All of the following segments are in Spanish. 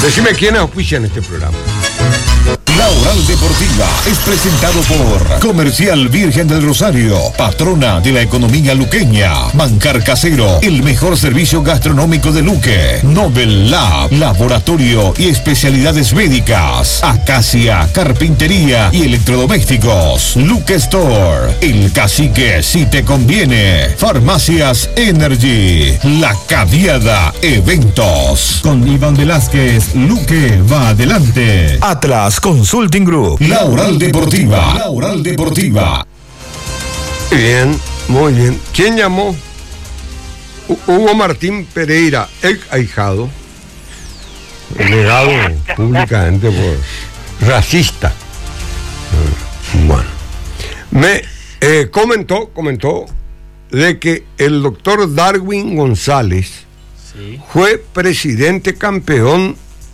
Decime quiénes auspician este programa. La Oral Deportiva es presentado por Comercial Virgen del Rosario, patrona de la economía luqueña. Bancar Casero, el mejor servicio gastronómico de Luque. Nobel Lab, laboratorio y especialidades médicas. Acacia, carpintería y electrodomésticos. Luque Store, el cacique si te conviene. Farmacias Energy, La Cadiada Eventos. Con Iván Velázquez, Luque va adelante. Atlas Consulting Group. La Oral Deportiva. La Oral Deportiva. Bien, muy bien. ¿Quién llamó? Hugo Martín Pereira, el ahijado, negado públicamente por racista. Bueno, me comentó de que el doctor Darwin González fue presidente campeón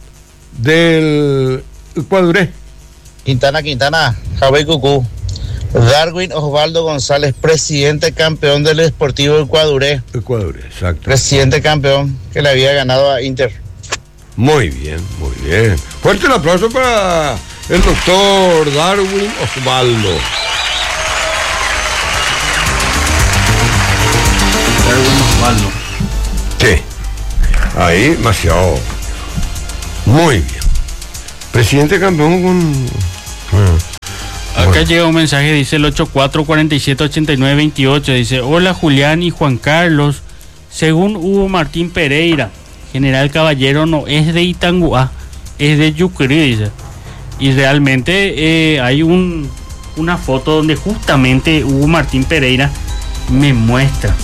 del Ecuador. Quintana, Javier Cucú. Darwin Osvaldo González, presidente campeón del Sportivo Ecuador, exacto. Presidente campeón que le había ganado a Inter. Muy bien, muy bien. Fuerte el aplauso para el doctor Darwin Osvaldo. Sí, ahí demasiado. Muy bien. Presidente campeón con... Acá llega un mensaje, dice el 84478928, dice: hola Julián y Juan Carlos, según Hugo Martín Pereira, General Caballero no es de Itanguá, es de Yucrí, dice. Y realmente hay una foto donde justamente Hugo Martín Pereira me muestra.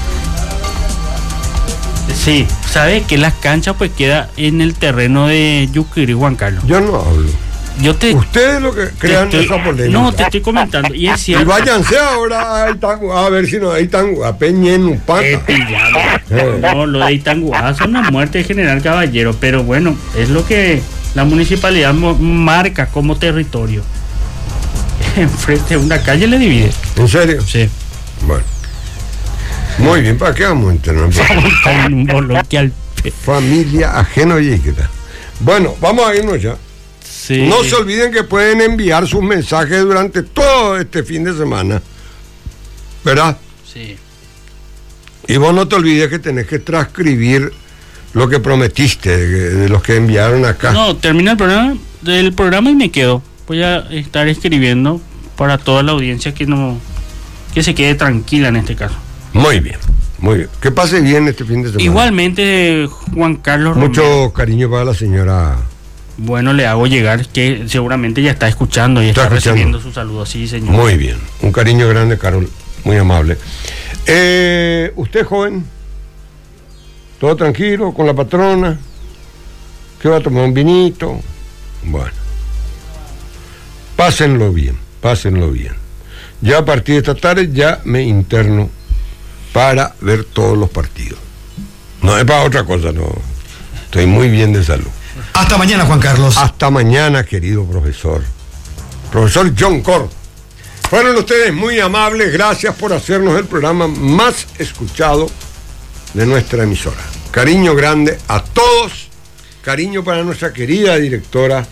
Sí, sabe que las canchas pues queda en el terreno de Yucrí, Juan Carlos. Yo no hablo. Ustedes lo que crean esa polémica. No, te estoy comentando. Y es cierto. Y váyanse ahora a Itangua, a ver si no hay Itangua, Peñenupata. No, lo de Itangua son una muerte de General Caballero, pero bueno, es lo que la municipalidad marca como territorio. Enfrente de una calle le divide. ¿En serio? Sí. Bueno. Muy bien, ¿para qué vamos a interrumpir? Un bloque al... Familia ajeno y etiqueta. Bueno, vamos a irnos ya. Sí. No se olviden que pueden enviar sus mensajes durante todo este fin de semana, ¿verdad? Sí. Y vos no te olvides que tenés que transcribir lo que prometiste de los que enviaron acá. No, termina el programa y me quedo. Voy a estar escribiendo para toda la audiencia que se quede tranquila en este caso. Muy bien, muy bien. Que pase bien este fin de semana. Igualmente, Juan Carlos Mucho Romero. Cariño para la señora. Bueno, le hago llegar que seguramente ya está escuchando y está recibiendo su saludo. Sí, señor. Muy bien. Un cariño grande, Carol. Muy amable. ¿Usted, joven? ¿Todo tranquilo con la patrona? ¿Qué va a tomar? ¿Un vinito? Bueno. Pásenlo bien, pásenlo bien. Ya a partir de esta tarde ya me interno para ver todos los partidos. No es para otra cosa, no. Estoy muy bien de salud. Hasta mañana, Juan Carlos. Hasta mañana, querido profesor. Profesor John Cor. Fueron ustedes muy amables. Gracias por hacernos el programa más escuchado de nuestra emisora. Cariño grande a todos. Cariño para nuestra querida directora,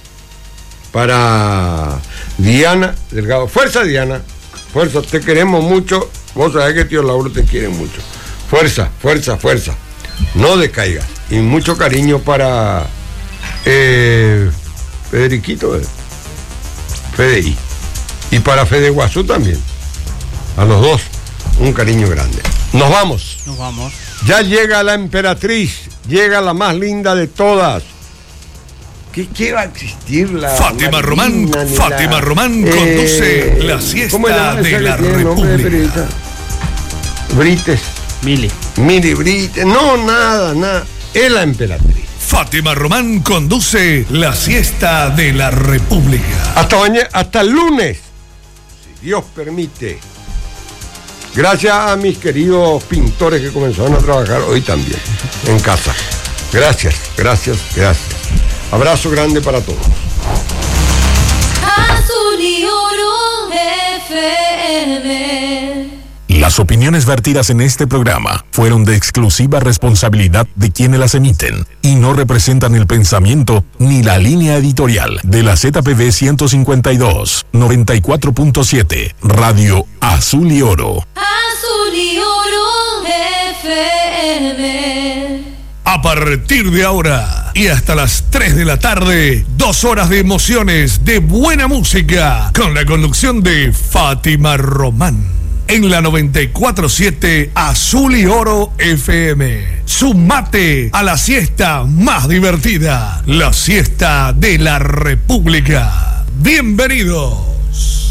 para Diana Delgado. Fuerza, Diana. Fuerza, te queremos mucho. Vos sabés que tío Lauro te quiere mucho. Fuerza, fuerza, fuerza. No decaigas. Y mucho cariño para Federiquito, Fede y para Fede Guazú también. A los dos, un cariño grande. Nos vamos. Nos vamos. Ya llega la emperatriz, llega la más linda de todas. ¿Qué va a existir? Fátima Román conduce la siesta de la República. Brites. Mili Brites. No, nada. Es la emperatriz. Fátima Román conduce la siesta de la República. Hasta el lunes, si Dios permite. Gracias a mis queridos pintores que comenzaron a trabajar hoy también en casa. Gracias. Abrazo grande para todos. Azul y Oro FM. Las opiniones vertidas en este programa fueron de exclusiva responsabilidad de quienes las emiten y no representan el pensamiento ni la línea editorial de la ZPV 152, 94.7, Radio Azul y Oro. Azul y Oro FM. A partir de ahora y hasta las 3 de la tarde, 2 horas de emociones, de buena música, con la conducción de Fátima Román. En la 94.7 Azul y Oro FM. Sumate a la siesta más divertida, la siesta de la República. Bienvenidos.